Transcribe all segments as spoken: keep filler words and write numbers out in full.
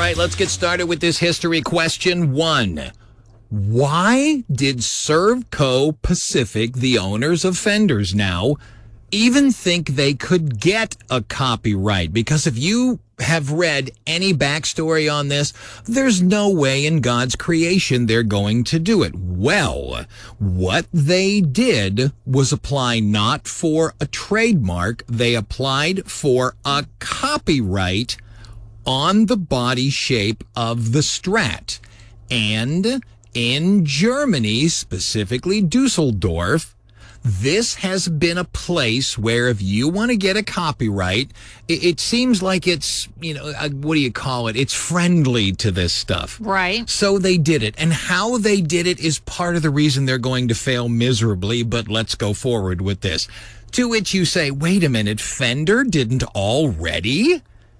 right, let's get started with this history. Question one. Why did Servco Pacific, the owners of Fenders now, even think they could get a copyright? Because if you have read any backstory on this, there's no way in God's creation they're going to do it. Well, what they did was apply not for a trademark, they applied for a copyright on the body shape of the Strat. And in Germany, specifically Dusseldorf, this has been a place where if you want to get a copyright, it, it seems like it's, you know, uh, what do you call it? It's friendly to this stuff. Right. So they did it. And how they did it is part of the reason they're going to fail miserably, but let's go forward with this. To which you say, wait a minute, Fender didn't already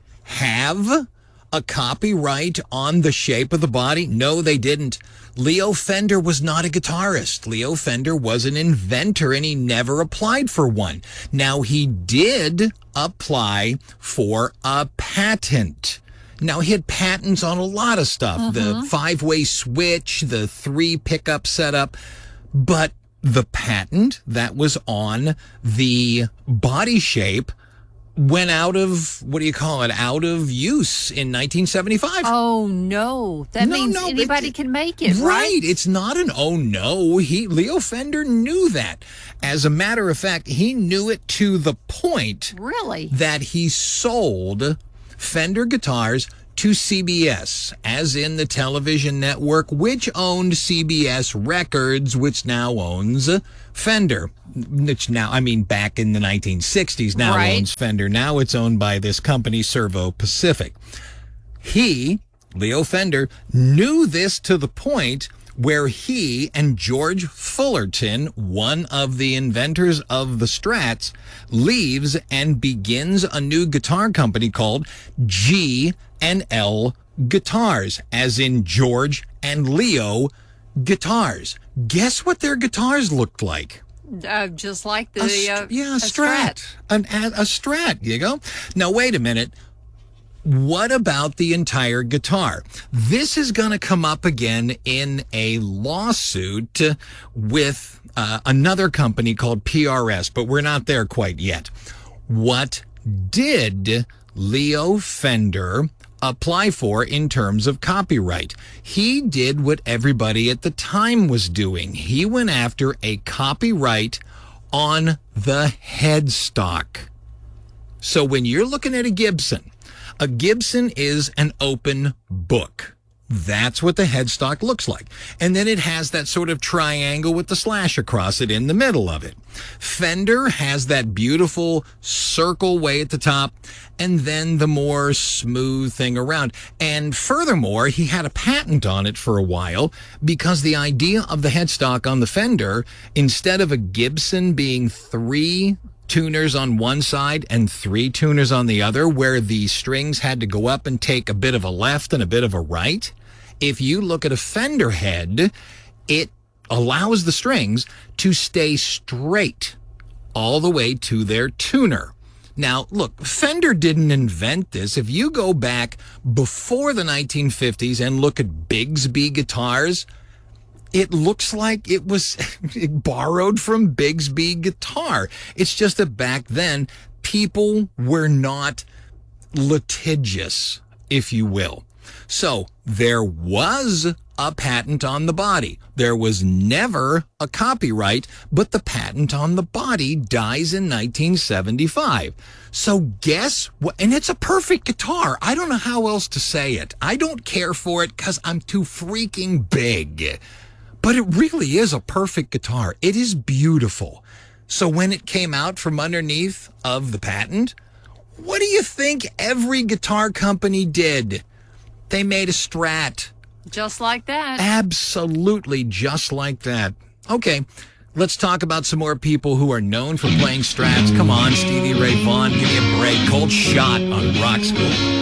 have a copyright on the shape of the body? No, they didn't. Leo Fender was not a guitarist. Leo Fender was an inventor, and he never applied for one. Now, he did apply for a patent. Now, he had patents on a lot of stuff. Mm-hmm. The five-way switch, the three pickup setup. But the patent that was on the body shape went out of, what do you call it, out of use in nineteen seventy-five. Oh, no. That no, means no, anybody it, can make it, right? Right. It's not an oh, no. He, Leo Fender knew that. As a matter of fact, he knew it to the point really that he sold Fender guitars to C B S, as in the television network, which owned C B S Records, which now owns Fender. Which now, I mean, back in the nineteen sixties, now right. owns Fender. Now it's owned by this company, Servo Pacific. He, Leo Fender, knew this to the point where he and George Fullerton, one of the inventors of the Strats, leaves and begins a new guitar company called G and L Guitars, as in George and Leo Guitars. Guess what their guitars looked like? Uh, just like the a st- uh, yeah, a a Strat, Strat. An, a, a Strat. You go. Now wait a minute. What about the entire guitar? This is going to come up again in a lawsuit with uh, another company called P R S, but we're not there quite yet. What did Leo Fender apply for in terms of copyright? He did what everybody at the time was doing. He went after a copyright on the headstock. So when you're looking at a Gibson, a Gibson is an open book. That's what the headstock looks like. And then it has that sort of triangle with the slash across it in the middle of it. Fender has that beautiful circle way at the top, and then the more smooth thing around. And furthermore, he had a patent on it for a while because the idea of the headstock on the Fender, instead of a Gibson being three tuners on one side and three tuners on the other, where the strings had to go up and take a bit of a left and a bit of a right. If you look at a Fender head, it allows the strings to stay straight all the way to their tuner. Now, look, Fender didn't invent this. If you go back before the nineteen fifties and look at Bigsby guitars, it looks like it was borrowed from Bigsby guitar. It's just that back then, people were not litigious, if you will. So there was a patent on the body. There was never a copyright, but the patent on the body dies in nineteen seventy-five. So guess what? And it's a perfect guitar. I don't know how else to say it. I don't care for it because I'm too freaking big. But it really is a perfect guitar. It is beautiful. So when it came out from underneath of the patent, what do you think every guitar company did? They made a Strat. Just like that. Absolutely just like that. Okay, let's talk about some more people who are known for playing Strats. Come on, Stevie Ray Vaughan, give me a break. Cold Shot on Rock School.